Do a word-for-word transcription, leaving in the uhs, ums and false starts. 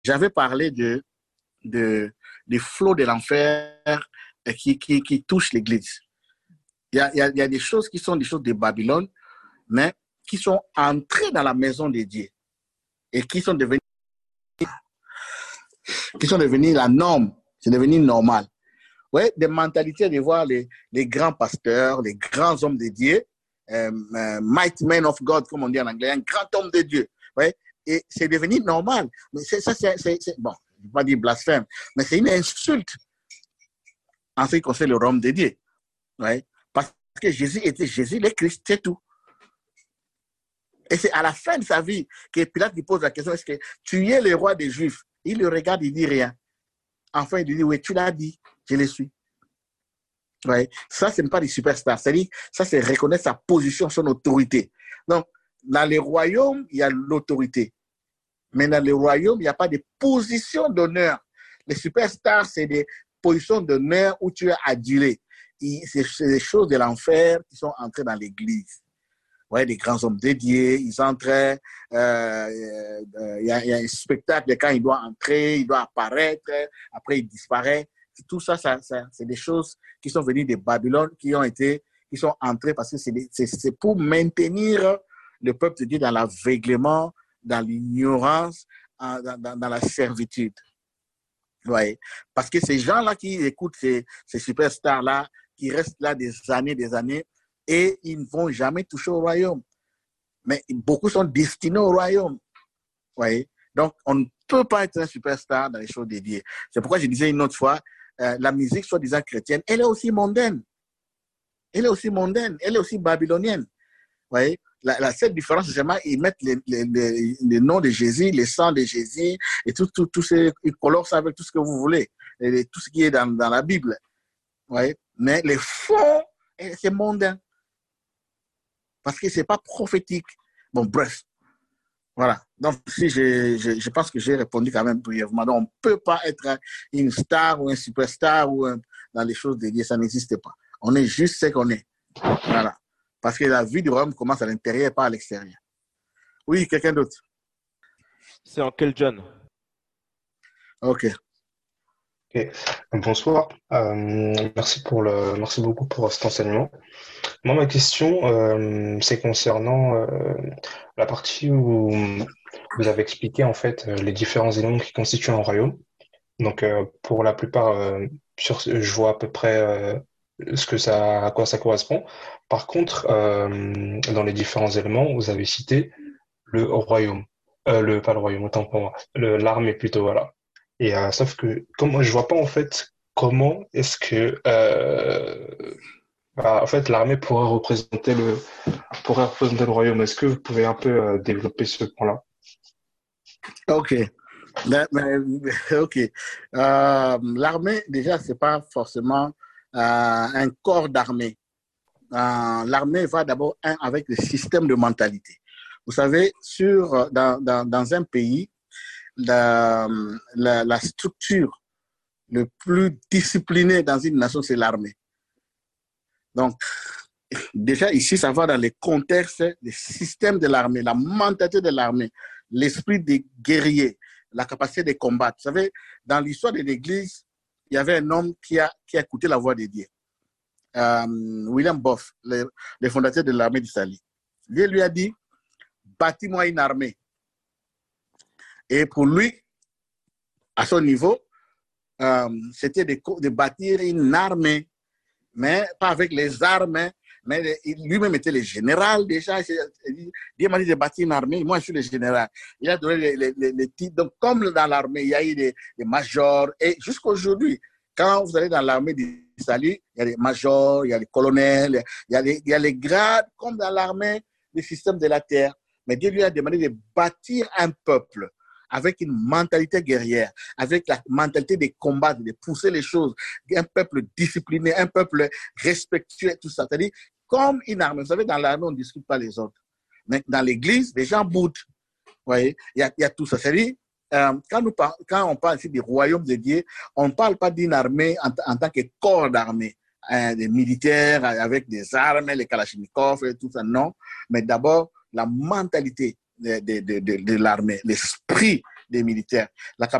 j'avais parlé de, de, des flots de l'enfer qui, qui, qui touchent l'Église. Il y, a, il, y a, il y a des choses qui sont des choses de Babylone, mais qui sont entrées dans la maison de Dieu et qui sont devenues, qui sont devenues la norme, c'est devenu normal. Ouais, des mentalités de voir les, les grands pasteurs, les grands hommes de Dieu, euh, euh, mighty man of God, comme on dit en anglais, un grand homme de Dieu. Ouais, et c'est devenu normal. Mais c'est, ça, c'est, c'est, c'est bon, je ne vais pas dire blasphème, mais c'est une insulte en ce qui concerne le royaume de Dieu. Ouais, parce que Jésus était Jésus, le Christ, c'est tout. Et c'est à la fin de sa vie que Pilate lui pose la question, est-ce que tu es le roi des Juifs? Il le regarde, il ne dit rien. Enfin, il lui dit, oui, tu l'as dit, je le suis. Ouais. Ça, ce n'est pas des superstars. C'est-à-dire, ça, c'est reconnaître sa position, son autorité. Donc, dans les royaumes, il y a l'autorité. Mais dans les royaumes, il n'y a pas de position d'honneur. Les superstars, c'est des positions d'honneur où tu es adulé. C'est des choses de l'enfer qui sont entrées dans l'Église. Ouais, des grands hommes dédiés, ils entraient, il euh, euh, y, y a un spectacle quand il doit entrer, il doit apparaître, après il disparaît. Tout ça, ça, ça c'est des choses qui sont venues de Babylone, qui ont été, qui sont entrées parce que c'est, c'est, c'est pour maintenir le peuple de Dieu dans l'aveuglement, dans l'ignorance, dans, dans, dans la servitude. Ouais. Parce que ces gens-là qui écoutent ces, ces superstars-là, qui restent là des années, des années, et ils ne vont jamais toucher au royaume. Mais beaucoup sont destinés au royaume. Ouais. Donc, on ne peut pas être un superstar dans les choses dédiées. C'est pourquoi je disais une autre fois, euh, la musique soi-disant chrétienne, elle est aussi mondaine. Elle est aussi mondaine. Elle est aussi babylonienne. Ouais. La, la seule différence, c'est seulement ils mettent les, les, les, les noms de Jésus, les sangs de Jésus, et tout, tout, tout ces, ils colorent ça avec tout ce que vous voulez, et tout ce qui est dans, dans la Bible. Ouais. Mais les fonds, c'est mondain. Parce que ce n'est pas prophétique. Bon, bref. Voilà. Donc, si je, je, je pense que j'ai répondu quand même brièvement. Donc, on ne peut pas être une star ou un superstar ou un, dans les choses dédiées. Ça n'existe pas. On est juste ce qu'on est. Voilà. Parce que la vie du royaume commence à l'intérieur et pas à l'extérieur. Oui, quelqu'un d'autre? C'est en quel John? Ok. Okay. Bonsoir. Euh, merci, pour le, merci beaucoup pour cet enseignement. Moi, ma question, euh, c'est concernant euh, la partie où vous avez expliqué en fait les différents éléments qui constituent un royaume. Donc, euh, pour la plupart, euh, sur, je vois à peu près euh, ce que ça, à quoi ça correspond. Par contre, euh, dans les différents éléments, vous avez cité le royaume, euh, le pas le royaume, autant pour moi, le, l'armée plutôt, voilà. Et euh, sauf que comme moi, je vois pas en fait comment est-ce que euh, bah, en fait l'armée pourrait représenter le pourrait représenter le royaume. Est-ce que vous pouvez un peu euh, développer ce point-là? Ok. Mais, mais, ok. Euh, l'armée, déjà, ce n'est pas forcément euh, un corps d'armée. Euh, l'armée va d'abord un, avec le système de mentalité. Vous savez, sur, dans, dans, dans un pays, la, la, la structure le plus disciplinée dans une nation, c'est l'armée. Donc, déjà ici, ça va dans les contextes, le système de l'armée, la mentalité de l'armée, l'esprit des guerriers, la capacité de combattre. Vous savez, dans l'histoire de l'Église, il y avait un homme qui a, qui a écouté la voix de Dieu. Euh, William Boff, le, le fondateur de l'armée d'Italie. Dieu lui a dit, bâtis-moi une armée. Et pour lui, à son niveau, euh, c'était de, de bâtir une armée, mais pas avec les armes, mais lui-même était le général déjà. Dieu m'a dit de bâtir une armée, moi je suis le général. Il a donné les, les, les, les titres. Donc, comme dans l'armée, il y a eu des, des majors, et jusqu'aujourd'hui, quand vous allez dans l'armée du salut, il y a des majors, il y a des colonels, il y a les, il y a les grades, comme dans l'armée du système de la terre. Mais Dieu lui a demandé de bâtir un peuple avec une mentalité guerrière, avec la mentalité de combattre, de pousser les choses, un peuple discipliné, un peuple respectueux, tout ça. C'est-à-dire, comme une armée. Vous savez, dans l'armée, on ne discute pas les autres. Mais dans l'église, les gens boudent. Vous voyez, il y a, il y a tout ça. C'est-à-dire, euh, quand, nous par, quand on parle ici du royaume de Dieu, on ne parle pas d'une armée en, en tant que corps d'armée, hein, des militaires avec des armes, les kalachnikovs et tout ça, non. Mais d'abord, la mentalité de, de, de, de, de l'armée, l'esprit des militaires. La